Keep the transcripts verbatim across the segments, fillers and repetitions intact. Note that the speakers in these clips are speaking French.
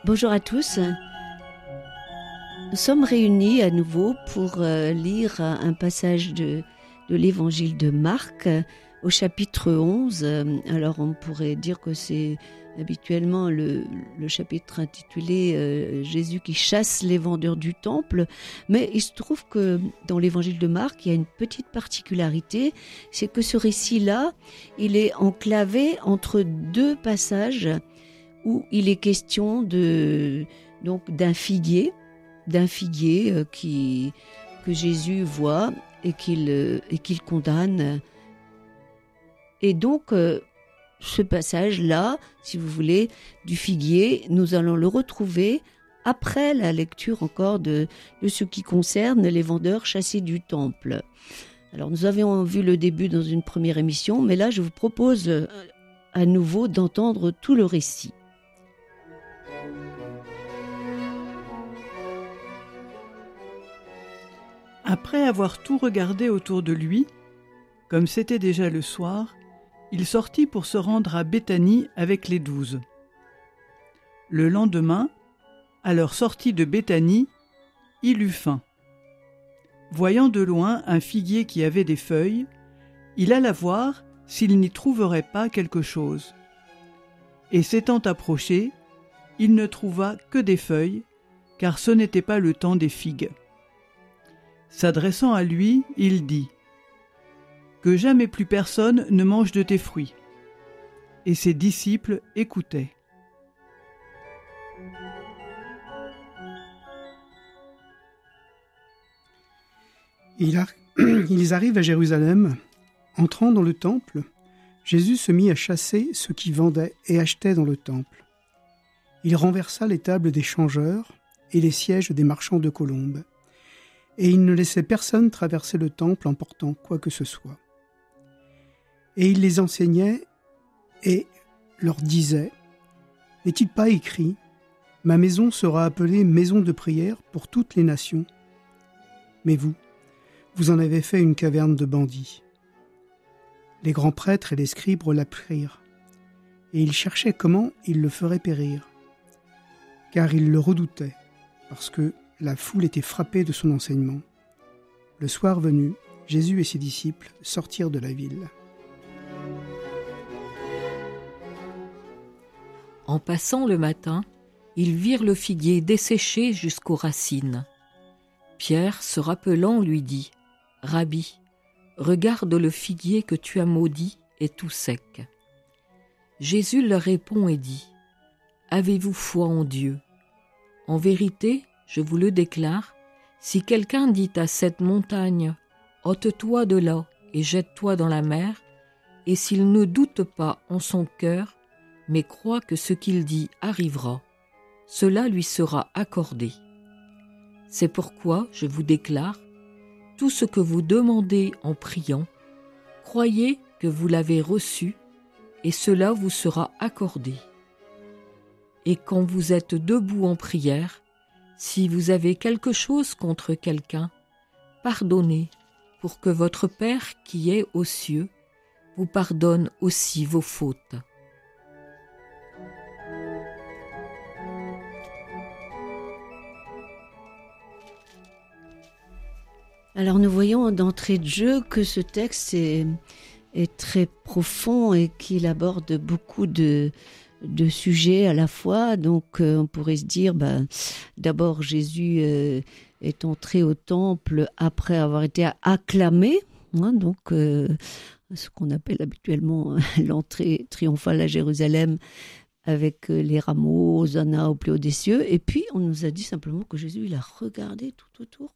Bonjour à tous. Nous sommes réunis à nouveau pour euh, lire un passage de, de l'évangile de Marc euh, au chapitre onze. Alors on pourrait dire que c'est habituellement le, le chapitre intitulé euh, « Jésus qui chasse les vendeurs du temple », mais il se trouve que dans l'évangile de Marc, il y a une petite particularité, c'est que ce récit-là, il est enclavé entre deux passages où il est question de, donc, d'un figuier, d'un figuier euh, qui, que Jésus voit et qu'il, euh, et qu'il condamne. Et donc, euh, ce passage-là, si vous voulez, du figuier, nous allons le retrouver après la lecture encore de, de ce qui concerne les vendeurs chassés du temple. Alors, nous avions vu le début dans une première émission, mais là, je vous propose euh, à nouveau d'entendre tout le récit. Après avoir tout regardé autour de lui, comme c'était déjà le soir, il sortit pour se rendre à Béthanie avec les douze. Le lendemain, à leur sortie de Béthanie, il eut faim. Voyant de loin un figuier qui avait des feuilles, il alla voir s'il n'y trouverait pas quelque chose. Et s'étant approché, il ne trouva que des feuilles, car ce n'était pas le temps des figues. S'adressant à lui, il dit « Que jamais plus personne ne mange de tes fruits. » Et ses disciples écoutaient. Il a... Ils arrivent à Jérusalem. Entrant dans le temple, Jésus se mit à chasser ceux qui vendaient et achetaient dans le temple. Il renversa les tables des changeurs et les sièges des marchands de colombes. Et il ne laissait personne traverser le temple en portant quoi que ce soit. Et il les enseignait et leur disait « N'est-il pas écrit, ma maison sera appelée maison de prière pour toutes les nations. Mais vous, vous en avez fait une caverne de bandits. » Les grands prêtres et les scribes l'apprirent, et ils cherchaient comment ils le feraient périr, car ils le redoutaient, parce que la foule était frappée de son enseignement. Le soir venu, Jésus et ses disciples sortirent de la ville. En passant le matin, ils virent le figuier desséché jusqu'aux racines. Pierre, se rappelant, lui dit « Rabbi, regarde le figuier que tu as maudit est tout sec. » Jésus leur répond et dit « Avez-vous foi en Dieu ? En vérité, je vous le déclare, si quelqu'un dit à cette montagne « ôte-toi de là et jette-toi dans la mer », et s'il ne doute pas en son cœur, mais croit que ce qu'il dit arrivera, cela lui sera accordé. C'est pourquoi je vous déclare, tout ce que vous demandez en priant, croyez que vous l'avez reçu, et cela vous sera accordé. Et quand vous êtes debout en prière, si vous avez quelque chose contre quelqu'un, pardonnez, pour que votre Père qui est aux cieux vous pardonne aussi vos fautes. Alors nous voyons d'entrée de jeu que ce texte est, est très profond et qu'il aborde beaucoup de, de sujets à la fois. Donc euh, on pourrait se dire, bah, d'abord Jésus euh, est entré au temple après avoir été acclamé, hein, donc euh, ce qu'on appelle habituellement l'entrée triomphale à Jérusalem avec les rameaux, Hosanna au plus haut des cieux. Et puis on nous a dit simplement que Jésus il a regardé tout autour.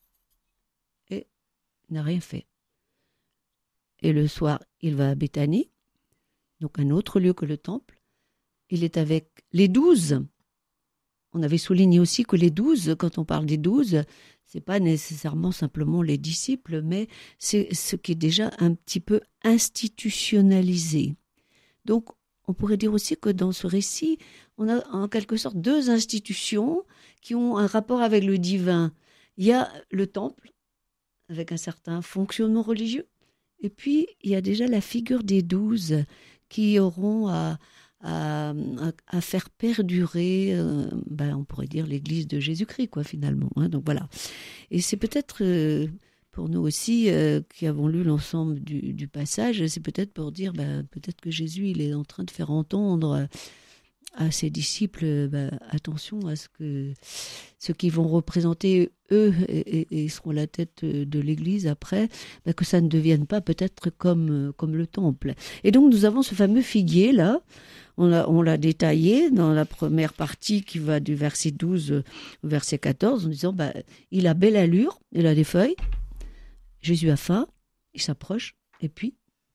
N'a rien fait. Et le soir, il va à Béthanie, donc un autre lieu que le temple. Il est avec les douze. On avait souligné aussi que les douze, quand on parle des douze, c'est pas nécessairement simplement les disciples, mais c'est ce qui est déjà un petit peu institutionnalisé. Donc, on pourrait dire aussi que dans ce récit, on a en quelque sorte deux institutions qui ont un rapport avec le divin. Il y a le temple, avec un certain fonctionnement religieux. Et puis, il y a déjà la figure des douze qui auront à, à, à, à faire perdurer, euh, ben, on pourrait dire, l'Église de Jésus-Christ, quoi, finalement. Hein, donc voilà. Et c'est peut-être, euh, pour nous aussi, euh, qui avons lu l'ensemble du, du passage, c'est peut-être pour dire, ben, peut-être que Jésus, il est en train de faire entendre à ses disciples, ben, attention à ce que ceux qui vont représenter eux et, et, et seront la tête de l'Église après, ben, que ça ne devienne pas peut-être comme, comme le temple. Et donc nous avons ce fameux figuier là, on l'a, on l'a détaillé dans la première partie qui va du verset douze au verset quatorze en disant ben, il a belle allure, il a des feuilles, Jésus a faim, il s'approche et puis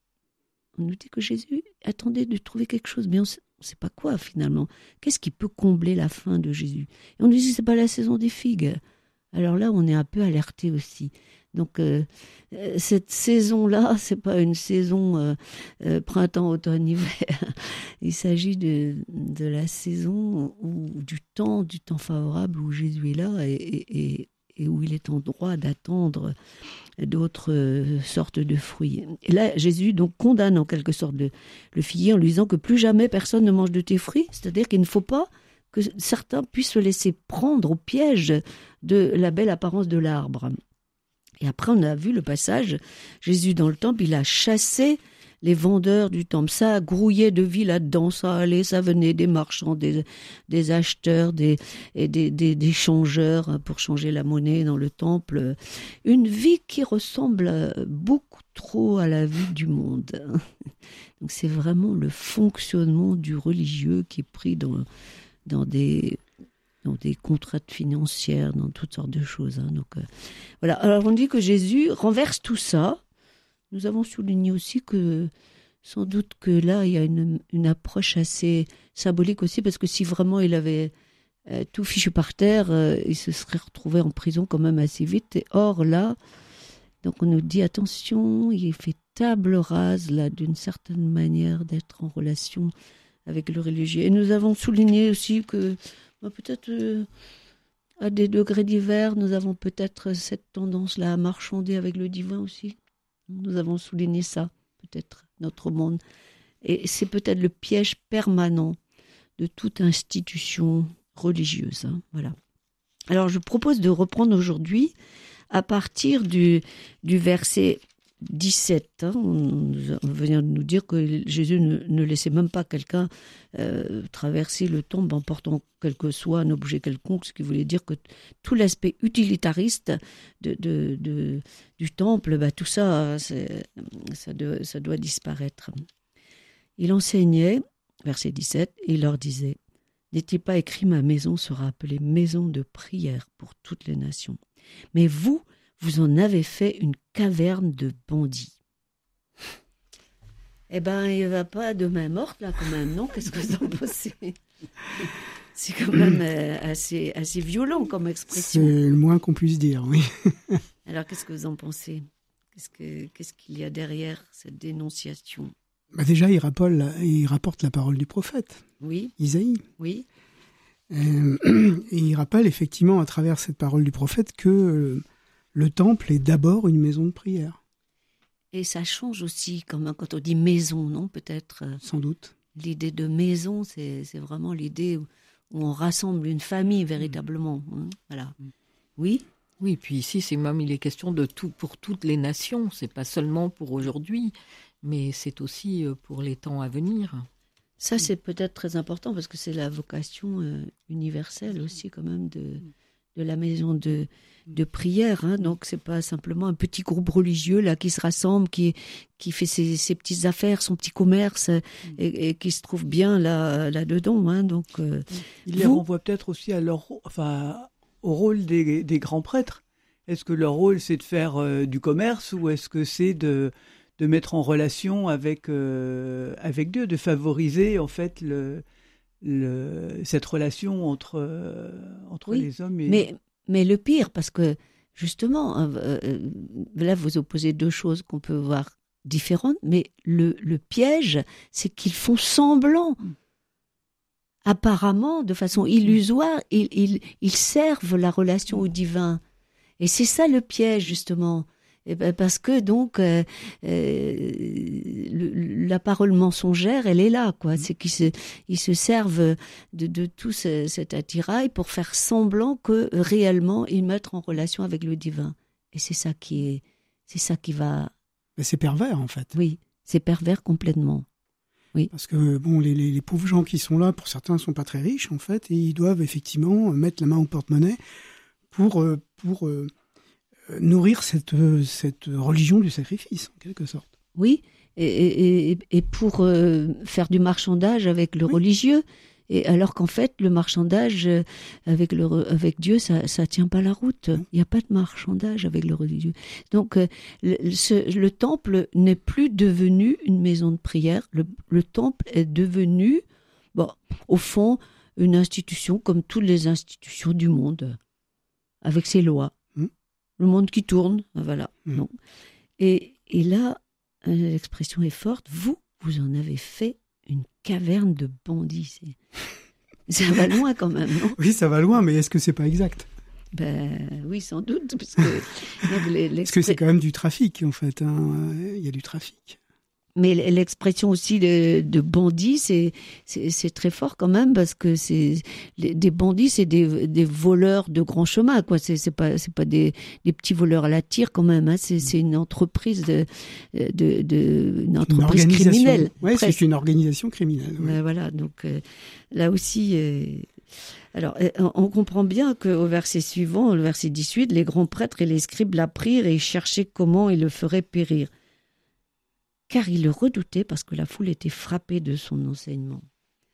on nous dit que Jésus attendait de trouver quelque chose, mais on sait, on ne sait pas quoi finalement. Qu'est-ce qui peut combler la faim de Jésus? Et on nous dit que ce n'est pas la saison des figues. Alors là, on est un peu alerté aussi. Donc euh, cette saison-là, ce n'est pas une saison euh, euh, printemps, automne, hiver. Il s'agit de, de la saison où, du temps, du temps favorable où Jésus est là et, et, et où il est en droit d'attendre d'autres sortes de fruits. Et là, Jésus donc condamne en quelque sorte le, le figuier en lui disant que plus jamais personne ne mange de tes fruits, c'est-à-dire qu'il ne faut pas que certains puissent se laisser prendre au piège de la belle apparence de l'arbre. Et après, on a vu le passage, Jésus dans le temple, il a chassé les vendeurs du temple. Ça grouillait de vie là-dedans, ça allait, ça venait des marchands, des, des acheteurs, des, et des, des, des changeurs pour changer la monnaie dans le temple. Une vie qui ressemble beaucoup trop à la vie du monde. Donc c'est vraiment le fonctionnement du religieux qui est pris dans, dans des... dans des contraintes financières, dans toutes sortes de choses. Hein. Donc, euh, voilà. Alors on dit que Jésus renverse tout ça. Nous avons souligné aussi que sans doute que là, il y a une, une approche assez symbolique aussi, parce que si vraiment il avait euh, tout fichu par terre, euh, il se serait retrouvé en prison quand même assez vite. Et or là, donc on nous dit attention, il fait table rase là d'une certaine manière d'être en relation avec le religieux. Et nous avons souligné aussi que bah, peut-être euh, à des degrés divers, nous avons peut-être cette tendance-là à marchander avec le divin aussi. Nous avons souligné ça, peut-être, notre monde. Et c'est peut-être le piège permanent de toute institution religieuse. Hein, voilà. Alors, je propose de reprendre aujourd'hui à partir du, du verset dix-sept. Hein, on, on vient de nous dire que Jésus ne, ne laissait même pas quelqu'un euh, traverser le temple en portant quel que soit un objet quelconque, ce qui voulait dire que tout l'aspect utilitariste de, de, de, du temple, bah, tout ça, ça, de, ça doit disparaître. Il enseignait, verset dix-sept, et il leur disait « N'est-il pas écrit, ma maison sera appelée maison de prière pour toutes les nations. Mais vous, vous en avez fait une caverne de bandits. » Eh bien, il ne va pas de main morte, là, quand même, non? Qu'est-ce que vous en pensez? C'est quand même euh, assez, assez violent comme expression. C'est le moins qu'on puisse dire, oui. Alors, qu'est-ce que vous en pensez? Qu'est-ce, que, qu'est-ce qu'il y a derrière cette dénonciation? Bah déjà, il rapporte, il rapporte la parole du prophète, oui. Isaïe. Oui. Euh, et il rappelle effectivement, à travers cette parole du prophète, que euh, le temple est d'abord une maison de prière. Et ça change aussi, comme quand on dit maison, non? Peut-être. Sans doute. L'idée de maison, c'est, c'est vraiment l'idée où, où on rassemble une famille véritablement. Hein, voilà. Oui. Oui, puis ici, c'est même il est question de tout pour toutes les nations. C'est pas seulement pour aujourd'hui, mais c'est aussi pour les temps à venir. Ça, c'est peut-être très important parce que c'est la vocation euh, universelle aussi, quand même, de, de la maison de, de prière. Hein. Donc, c'est pas simplement un petit groupe religieux là qui se rassemble, qui, qui fait ses, ses petites affaires, son petit commerce et, et qui se trouve bien là, là-dedans. Hein. Donc, euh, il les vous... renvoie peut-être aussi à leur, enfin, au rôle des, des grands prêtres. Est-ce que leur rôle, c'est de faire euh, du commerce ou est-ce que c'est de... de mettre en relation avec, euh, avec Dieu, de favoriser en fait le, le, cette relation entre, euh, entre oui, les hommes et... Mais, mais le pire, parce que justement, euh, là vous opposez deux choses qu'on peut voir différentes, mais le, le piège, c'est qu'ils font semblant, mm. apparemment, de façon illusoire, ils, ils, ils servent la relation au divin. Et c'est ça le piège, justement. Et ben parce que donc euh, euh, le, la parole mensongère, elle est là, quoi. C'est qu'ils se, ils se servent de, de tout ce, cet attirail pour faire semblant que réellement ils mettent en relation avec le divin. Et c'est ça qui est, c'est ça qui va. Mais c'est pervers en fait. Oui, c'est pervers complètement. Oui. Parce que bon, les, les, les pauvres gens qui sont là, pour certains, ne sont pas très riches en fait, et ils doivent effectivement mettre la main au porte-monnaie pour pour euh, nourrir cette, cette religion du sacrifice, en quelque sorte. Oui, et, et, et pour euh, faire du marchandage avec le oui. religieux, et alors qu'en fait, le marchandage avec, le, avec Dieu, ça ne tient pas la route. Il n'y a pas de marchandage avec le religieux. Donc, euh, le, ce, le temple n'est plus devenu une maison de prière. Le, le temple est devenu, bon, au fond, une institution comme toutes les institutions du monde, avec ses lois. Le monde qui tourne, voilà. Mmh. Non. Et, et là, l'expression est forte. Vous, vous en avez fait une caverne de bandits. C'est... Ça va loin quand même, non ? Oui, ça va loin, mais est-ce que c'est pas exact ? Ben oui, sans doute, parce que donc, les, parce que c'est quand même du trafic en fait. Hein. Il y a du trafic. Mais l'expression aussi de, de bandits, c'est, c'est, c'est très fort quand même, parce que c'est, les, des bandits, c'est des, des voleurs de grand chemin, quoi. C'est, c'est pas, c'est pas des, des petits voleurs à la tire quand même, hein. C'est, c'est une entreprise de, de, de une entreprise une criminelle. Oui, c'est une organisation criminelle. Ouais. Ben voilà, donc euh, là aussi. Euh, Alors, on comprend bien qu'au verset suivant, le verset dix-huit, les grands prêtres et les scribes l'apprirent et cherchaient comment ils le feraient périr. Car ils le redoutaient parce que la foule était frappée de son enseignement.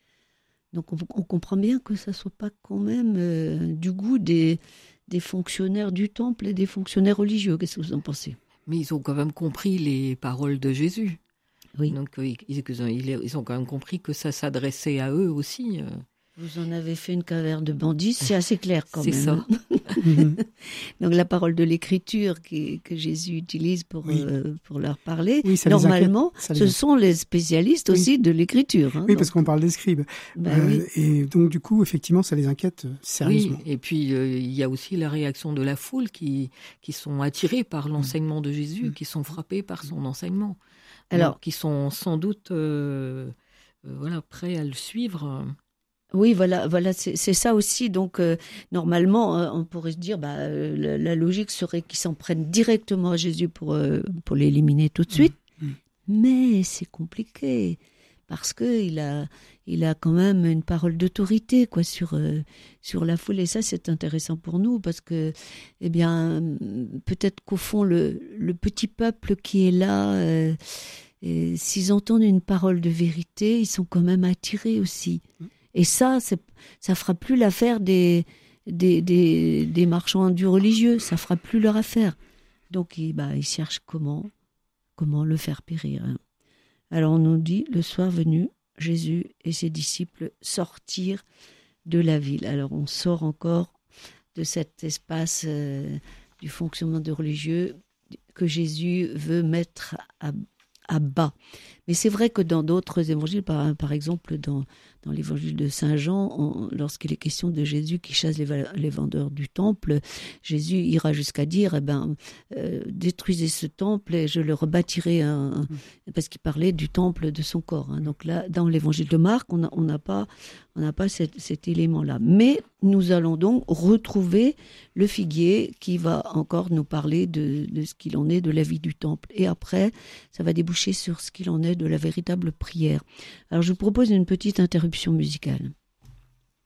Donc on, on comprend bien que ça ne soit pas quand même euh, du goût des, des fonctionnaires du temple et des fonctionnaires religieux. Qu'est-ce que vous en pensez ? Mais ils ont quand même compris les paroles de Jésus. Oui. Donc ils, ils, ils ont quand même compris que ça s'adressait à eux aussi. Vous en avez fait une caverne de bandits, c'est assez clair quand c'est même. C'est ça. Donc la parole de l'écriture qui, que Jésus utilise pour, oui. euh, pour leur parler, oui, normalement, ce les... sont les spécialistes oui. aussi de l'écriture. Hein, oui, donc... parce qu'on parle des scribes. Ben euh, oui. Et donc du coup, effectivement, ça les inquiète sérieusement. Oui, et puis euh, il y a aussi la réaction de la foule qui, qui sont attirés par l'enseignement de Jésus, mmh. qui sont frappés par son enseignement. Alors, donc, qui sont sans doute euh, euh, voilà, prêts à le suivre. Oui, voilà, voilà, c'est, c'est ça aussi. Donc, euh, normalement, euh, on pourrait se dire, bah, euh, la, la logique serait qu'ils s'en prennent directement à Jésus pour euh, pour l'éliminer tout de suite. Mmh. Mais c'est compliqué parce que il a il a quand même une parole d'autorité, quoi, sur euh, sur la foule. Et ça, c'est intéressant pour nous parce que, eh bien, peut-être qu'au fond, le le petit peuple qui est là. Euh, et s'ils entendent une parole de vérité, ils sont quand même attirés aussi. Mmh. Et ça, c'est, ça fera plus l'affaire des, des, des, des marchands du religieux. Ça fera plus leur affaire. Donc, ils, bah, ils cherchent comment, comment le faire périr. Hein. Alors, on nous dit, le soir venu, Jésus et ses disciples sortirent de la ville. Alors, on sort encore de cet espace euh, du fonctionnement de religieux que Jésus veut mettre à, à bas. Mais c'est vrai que dans d'autres évangiles, par, par exemple dans, dans l'évangile de Saint Jean, on, lorsqu'il est question de Jésus qui chasse les, les vendeurs du temple, Jésus ira jusqu'à dire, eh ben, euh, détruisez ce temple et je le rebâtirai, un, un, parce qu'il parlait du temple de son corps. Hein. Donc là, dans l'évangile de Marc, on n'a on n'a pas, on n'a pas cet, cet élément-là. Mais nous allons donc retrouver le figuier qui va encore nous parler de, de ce qu'il en est de la vie du temple. Et après, ça va déboucher sur ce qu'il en est de la véritable prière. Alors je vous propose une petite interruption musicale.